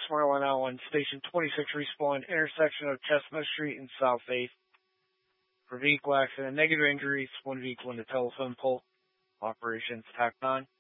Smart Line Out 1, Station 26 respawn, intersection of Chestnut Street and South 8th. For vehicle accident, negative injuries, one vehicle in the telephone pole. Operations TAC 9.